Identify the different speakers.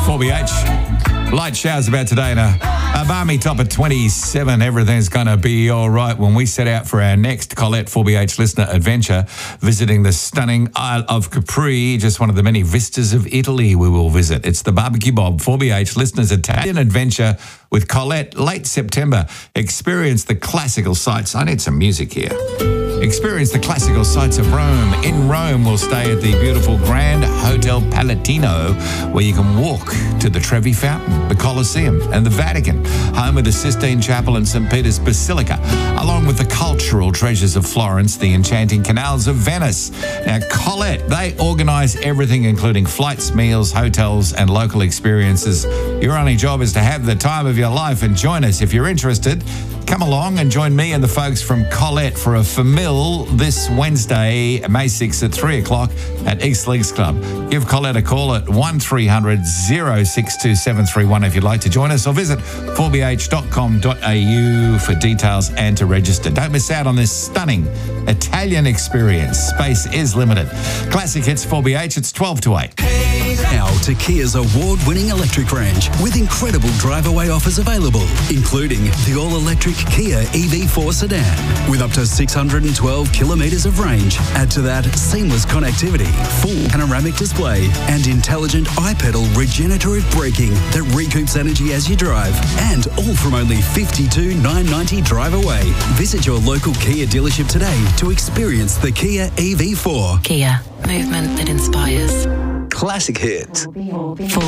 Speaker 1: 4BH. Light showers about today and a balmy top of 27. Everything's going to be all right when we set out for our next Colette 4BH listener adventure, visiting the stunning Isle of Capri, just one of the many vistas of Italy we will visit. It's the Barbecue Bob 4BH listeners Italian adventure with Colette, late September. Experience the classical sights. I need some music here. Experience the classical sights of Rome. In Rome, we'll stay at the beautiful Grand Hotel Palatino, where you can walk to the Trevi Fountain, the Colosseum, and the Vatican, home of the Sistine Chapel and St. Peter's Basilica, along with the cultural treasures of Florence, the enchanting canals of Venice. Now, Colette, they organise everything, including flights, meals, hotels, and local experiences. Your only job is to have the time of your life and join us. If you're interested, come along and join me and the folks from Colette for a famil this Wednesday, May 6th at 3 o'clock at East Links Club. Give Colette a call at 1300 062 731 if you'd like to join us, or visit 4bh.com.au for details and to register. Don't miss out on this stunning Italian experience. Space is limited. Classic Hits 4BH, it's 12 to 8.
Speaker 2: Now to Kia's award-winning electric range with incredible drive-away offers available, including the all-electric Kia EV4 sedan with up to 612 kilometres of range. Add to that seamless connectivity, full panoramic display, and intelligent iPedal regenerative braking that recoups energy as you drive. And all from only $52,990 drive away. Visit your local Kia dealership today to experience the Kia EV4.
Speaker 3: Kia, movement that inspires.
Speaker 2: Classic Hits.